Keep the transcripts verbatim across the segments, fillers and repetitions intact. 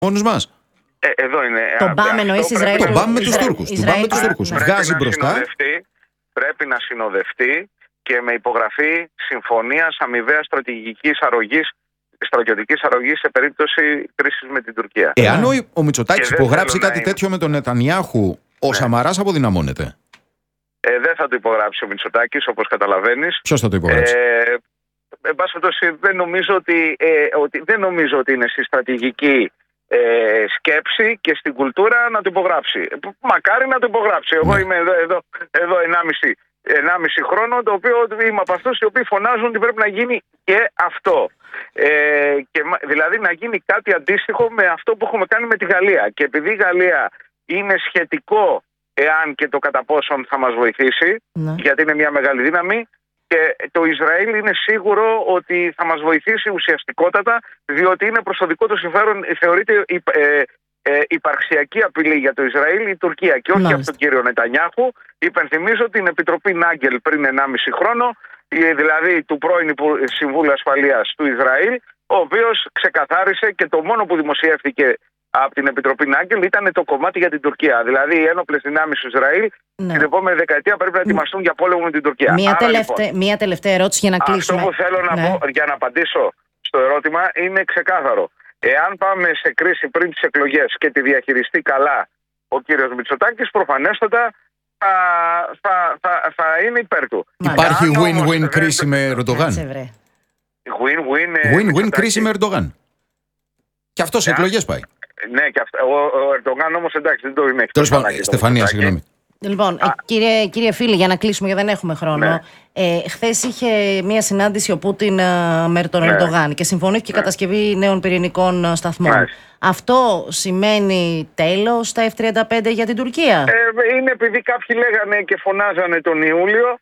Μόνος μας. Ε, εδώ είναι. Τον πάμε εννοείς Ισραήλ. Τον πάμε με τους Τούρκους. Τον πάμε με τους Τούρκους. Βγάζει μπροστά. Πρέπει να συνοδευτεί και με υπογραφή συμφωνίας αμοιβαίας στρατηγικής αρρωγής, στρατιωτικής αρρωγής σε περίπτωση κρίσης με την Τουρκία. Εάν ο, ο Μητσοτάκης υπογράψει κάτι είναι... τέτοιο με τον Νετανιάχου, ο ναι. Σαμαράς αποδυναμώνεται. Ε, δεν θα το υπογράψει ο Μητσοτάκης, όπως καταλαβαίνεις. Ποιος θα το υπογράψει? Ε, εν πάση περιπτώσει, δεν νομίζω ότι, ε, ότι, δεν νομίζω ότι είναι στη στρατηγική ε, σκέψη και στην κουλτούρα να το υπογράψει. Μακάρι να το υπογράψει. Εγώ είμαι εδώ, εδώ, εδώ ενάμιση, ενάμιση χρόνο, το οποίο είμαι από αυτούς οι οποίοι φωνάζουν ότι πρέπει να γίνει και αυτό. Ε, και, δηλαδή να γίνει κάτι αντίστοιχο με αυτό που έχουμε κάνει με τη Γαλλία. Και επειδή η Γαλλία είναι σχετικό, εάν και το κατά πόσον θα μας βοηθήσει, ναι. γιατί είναι μια μεγάλη δύναμη, και το Ισραήλ είναι σίγουρο ότι θα μας βοηθήσει ουσιαστικότατα, διότι είναι προς το δικό του συμφέρον, θεωρείται ε, ε, υπαρξιακή απειλή για το Ισραήλ η Τουρκία και όχι από τον κύριο Νετανιάχου. Υπενθυμίζω την Επιτροπή Νάγκελ πριν ενάμιση χρόνο, δηλαδή του πρώην Συμβούλου Ασφαλείας του Ισραήλ, ο οποίος ξεκαθάρισε και το μόνο που δημοσιεύτηκε από την Επιτροπή Νάγκελ ήταν το κομμάτι για την Τουρκία. Δηλαδή οι ένοπλες δυνάμεις του Ισραήλ ναι. την επόμενη δεκαετία πρέπει να ετοιμαστούν για πόλεμο με την Τουρκία. Μία, Άρα, τελευταία, λοιπόν, μία τελευταία ερώτηση για να κλείσουμε. Αυτό που θέλω να ναι. πω για να απαντήσω στο ερώτημα είναι ξεκάθαρο. Εάν πάμε σε κρίση πριν τις εκλογές και τη διαχειριστεί καλά ο κύριος Μητσοτάκης, προφανέστατα θα, θα, θα, θα είναι υπέρ του. Υπάρχει win-win κρίση με Ερντογάν. Win-win κρίση με Ερντογάν. Και αυτό σε εκλογές πάει. Ναι, και αυτό. Ο, ο Ερντογάν όμως εντάξει δεν το είναι. Τέλος πάντων, Στεφανία, συγγνώμη. Λοιπόν, ε, κύριε, κύριε φίλοι, για να κλείσουμε γιατί δεν έχουμε χρόνο. Ναι. Ε, χθες είχε μία συνάντηση ο Πούτιν ε, με τον ναι. Ερντογάν και συμφωνήθηκε ναι. κατασκευή νέων πυρηνικών σταθμών. Ναι. Αυτό σημαίνει τέλος στα εφ τριάντα πέντε για την Τουρκία? Ε, είναι επειδή κάποιοι λέγανε και φωνάζανε τον Ιούλιο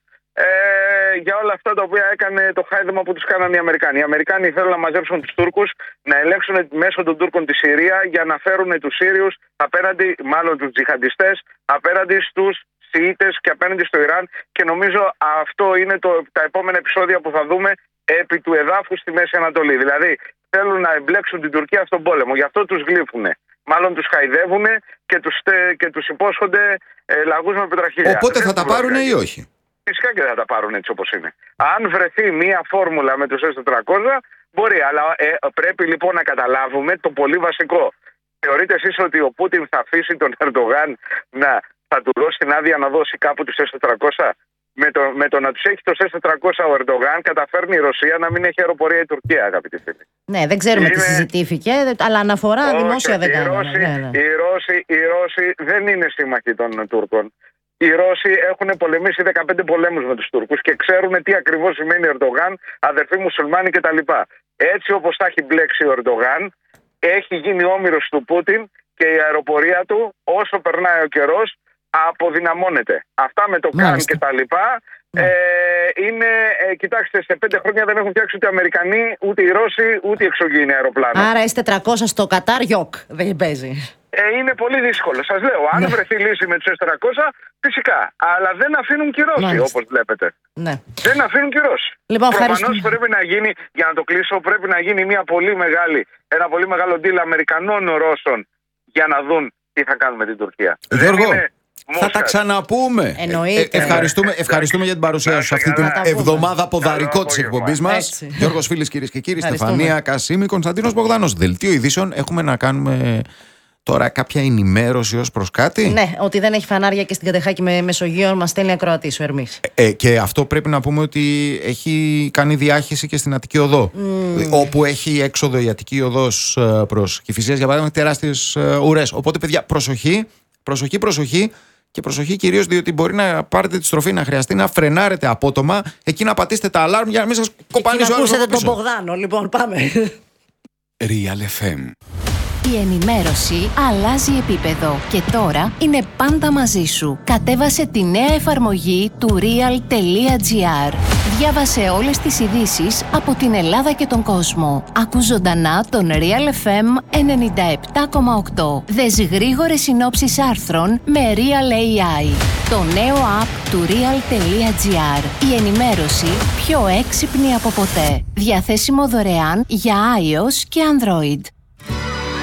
Ε, για όλα αυτά τα οποία έκανε το χάιδεμα που τους κάνανε οι Αμερικάνοι. Οι Αμερικάνοι θέλουν να μαζέψουν τους Τούρκους, να ελέγξουν μέσω των Τούρκων τη Συρία για να φέρουν τους Σύριους απέναντι, μάλλον τους τζιχαντιστές, απέναντι στους Σιήτες και απέναντι στο Ιράν. Και νομίζω αυτό είναι το, τα επόμενα επεισόδια που θα δούμε επί του εδάφου στη Μέση Ανατολή. Δηλαδή θέλουν να εμπλέξουν την Τουρκία στον πόλεμο. Γι' αυτό τους γλύφουν. Μάλλον τους χαϊδεύουν και τους, και τους υπόσχονται ε, λαγούς με πετραχίλια. Οπότε θα τα πάρουν ή όχι? Φυσικά και θα τα πάρουν έτσι όπως είναι. Αν βρεθεί μία φόρμουλα με τους ες τετρακόσια, μπορεί. Αλλά ε, πρέπει λοιπόν να καταλάβουμε το πολύ βασικό. Θεωρείτε εσείς ότι ο Πούτιν θα αφήσει τον Ερντογάν να θα του δώσει την άδεια να δώσει κάπου τους ες τετρακόσια? Με το, με το να τους έχει το ες τετρακόσια ο Ερντογάν, καταφέρνει η Ρωσία να μην έχει αεροπορία η Τουρκία, αγαπητοί φίλοι. Ναι, δεν ξέρουμε είναι... τι συζητήθηκε, αλλά αναφορά όχι, δημόσια δεν κάνουμε. Ναι, ναι. Οι Ρώσοι, οι Ρώσοι δεν είναι σύμμαχοι των Τούρκων. Οι Ρώσοι έχουν πολεμήσει δεκαπέντε πολέμους με τους Τούρκους και ξέρουν τι ακριβώς σημαίνει Ερντογάν, αδερφοί μουσουλμάνοι κτλ. Έτσι όπως τα έχει μπλέξει ο Ερντογάν, έχει γίνει όμηρος του Πούτιν και η αεροπορία του, όσο περνάει ο καιρός, αποδυναμώνεται. Αυτά με το Καν κτλ. Ε, είναι, ε, κοιτάξτε, σε πέντε χρόνια δεν έχουν φτιάξει ούτε οι Αμερικανοί, ούτε οι Ρώσοι, ούτε οι εξωγήινοι αεροπλάνα. Άρα ες τετρακόσια στο Κατάρ, γιοκ, δεν παίζει. Ε, είναι πολύ δύσκολο. Σας λέω, αν ναι. βρεθεί λύση με τους ες τετρακόσια, φυσικά. Αλλά δεν αφήνουν κυρώσει, όπως βλέπετε. Ναι. Δεν αφήνουν κυρώσει. Λοιπόν, προφανώς πρέπει να γίνει, για να το κλείσω, πρέπει να γίνει μια πολύ μεγάλη, ένα πολύ μεγάλο deal Αμερικανών Ρώσων για να δουν τι θα κάνουμε την Τουρκία. Γιώργο, θα τα ξαναπούμε. Ε, ε, ευχαριστούμε, ευχαριστούμε για την παρουσία σου αυτή την εβδομάδα ποδαρικό της εκπομπής μας. Γιώργος Φίλης, κυρίες και κύριοι, Στεφανία Κασίμη, Κωνσταντίνος Μπογδάνος. Δελτίο ειδήσεων. Έχουμε να κάνουμε τώρα κάποια ενημέρωση ως προς κάτι? Ναι, ότι δεν έχει φανάρια και στην Κατεχάκη με Μεσογείο, μας στέλνει ακροατής ο Ερμής. Ε, και αυτό πρέπει να πούμε ότι έχει κάνει διάχυση και στην Αττική Οδό. Mm. Όπου έχει έξοδο η Αττική Οδός προς Κηφισίας, για παράδειγμα, τεράστιες ουρές. Οπότε, παιδιά, προσοχή, προσοχή, προσοχή. Και προσοχή κυρίως, διότι μπορεί να πάρετε τη στροφή, να χρειαστεί να φρενάρετε απότομα, εκεί να πατήσετε τα αλάρμ για να μην σας κοπανίσει ο άλλος. Ακούσατε τον Μπογδάνο, λοιπόν, πάμε. Real εφ εμ. Η ενημέρωση αλλάζει επίπεδο και τώρα είναι πάντα μαζί σου. Κατέβασε τη νέα εφαρμογή του real.gr. Διάβασε όλες τις ειδήσεις από την Ελλάδα και τον κόσμο. Ακού ζωντανά τον Real εφ εμ ενενήντα επτά κόμμα οκτώ. Δες γρήγορες συνόψεις άρθρων με Real έι άι. Το νέο app του real.gr. Η ενημέρωση πιο έξυπνη από ποτέ. Διαθέσιμο δωρεάν για iOS και Android.